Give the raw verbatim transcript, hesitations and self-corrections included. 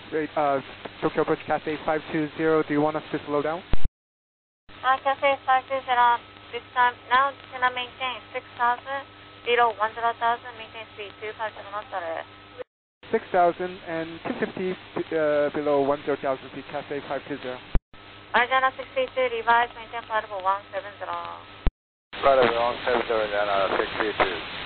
uh, Tokyo Approach Cathay five two zero, do you want us to slow down? Uh, Cathay five two zero, this time, now gonna maintain six thousand, below one zero thousand, maintain speed two five seven knots. six thousand and two fifty uh, below one zero thousand feet, Cathay five two zero. Arjana six eight two, revise, maintain flight level one seven zero. Flight level one seven zero, then uh, six eight two.